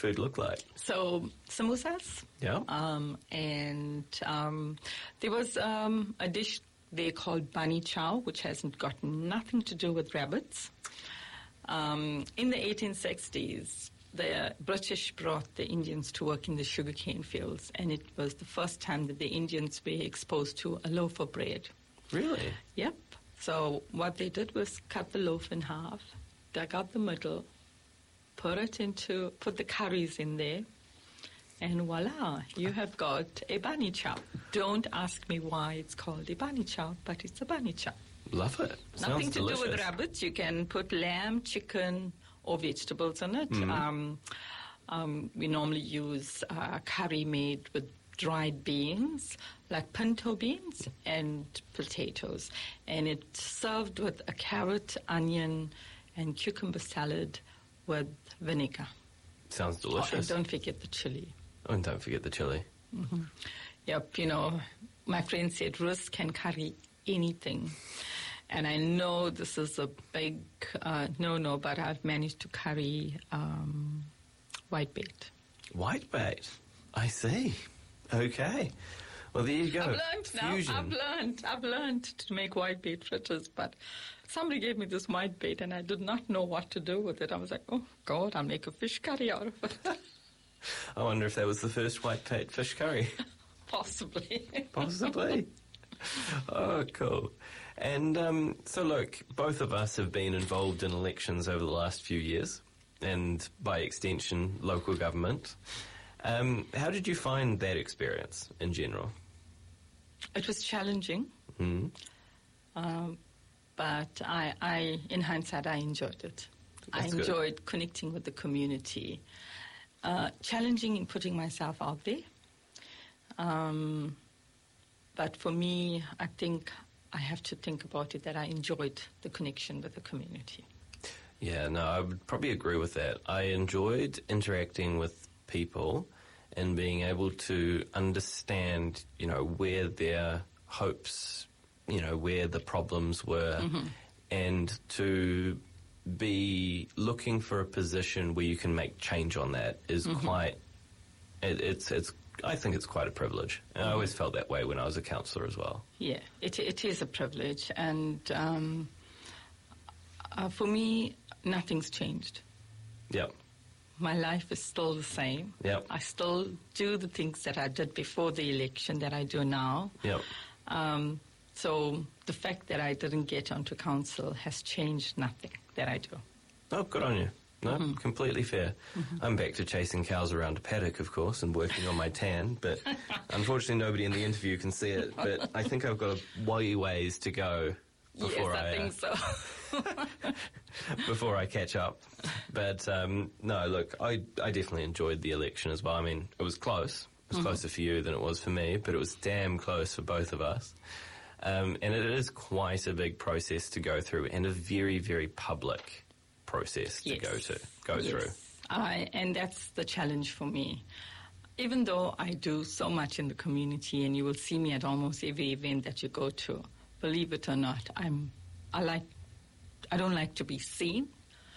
food look like? So, samosas. Yeah. There was a dish they called bani chow, which has got nothing to do with rabbits. In the 1860s, the British brought the Indians to work in the sugarcane fields, and it was the first time that the Indians were exposed to a loaf of bread. Really? Yep. So what they did was cut the loaf in half, dug out the middle, put the curries in there, and voila, you have got a bani chow. Don't ask me why it's called a bani chow, but it's a bani chow. Love it. Nothing Sounds to delicious. do with rabbits. You can put lamb, chicken, or vegetables on it. We normally use curry made with dried beans, like pinto beans, and potatoes. And it's served with a carrot, onion, and cucumber salad with vinegar. Sounds Oh, delicious. and don't forget the chili. Oh, and don't forget the chili. Yep, my friend said Rus can curry anything. And I know this is a big no-no, but I've managed to curry whitebait. Whitebait. I see. Okay. Well, there you go. I've learned now. Fusion. I've learned to make whitebait fritters, but somebody gave me this whitebait and I did not know what to do with it. I was like, oh, God, I'll make a fish curry out of it. I wonder if that was the first whitebait fish curry. Possibly. Possibly. Oh, cool. And so, look, both of us have been involved in elections over the last few years, and by extension, local government. How did you find that experience in general? It was challenging, but I, in hindsight, I enjoyed it. That's I enjoyed connecting with the community. Challenging in putting myself out there. But for me, I think I have to think about it that I enjoyed the connection with the community. Yeah, no, I would probably agree with that. I enjoyed interacting with people and being able to understand, where their hopes, where the problems were, and to be looking for a position where you can make change on that is quite, it's I think it's quite a privilege. And I always felt that way when I was a councillor as well. Yeah, it is a privilege. And for me, nothing's changed. Yep. My life is still the same. Yep. I still do the things that I did before the election that I do now. Yep. So the fact that I didn't get onto council has changed nothing that I do. Oh, good on you. No, completely fair. I'm back to chasing cows around a paddock, of course, and working on my tan, but unfortunately nobody in the interview can see it. But I think I've got a wee ways to go before I think so. before I catch up. But no, look, I definitely enjoyed the election as well. I mean, it was close. It was closer for you than it was for me, but it was damn close for both of us. And it is quite a big process to go through, and a very, very public process to go through. And that's the challenge for me. Even though I do so much in the community, and you will see me at almost every event that you go to, believe it or not, I don't like to be seen.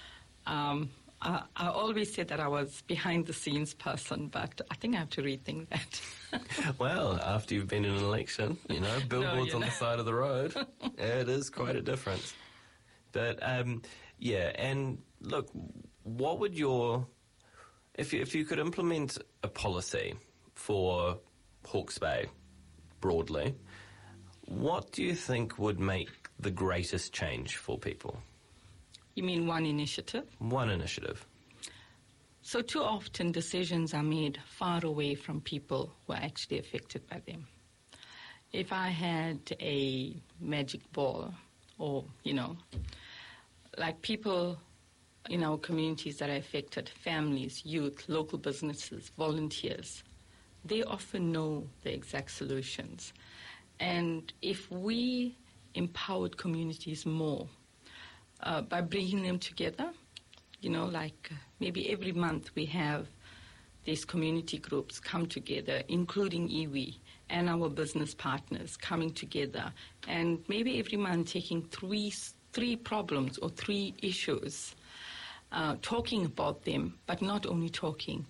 I always said that I was behind the scenes person, but I think I have to rethink that. Well, after you've been in an election, billboards on the side of the road, it is quite a difference. But, yeah, and look, what would if you could implement a policy for Hawke's Bay broadly, what do you think would make the greatest change for people? You mean one initiative? One initiative. So too often decisions are made far away from people who are actually affected by them. If I had a magic ball or, like people in our communities that are affected, families, youth, local businesses, volunteers, they often know the exact solutions. And if we empowered communities more by bringing them together, like maybe every month we have these community groups come together, including iwi and our business partners coming together, and maybe every month taking three problems or three issues, talking about them, but not only talking,